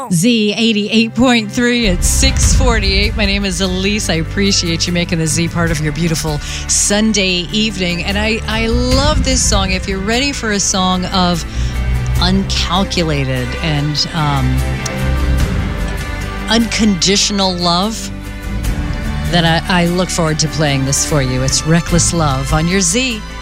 Z 88.3 at 6:48. My name is Elise. I appreciate you making the Z part of your beautiful Sunday evening. And I love this song. If you're ready for a song of uncalculated and unconditional love, then I look forward to playing this for you. It's Reckless Love on your Z.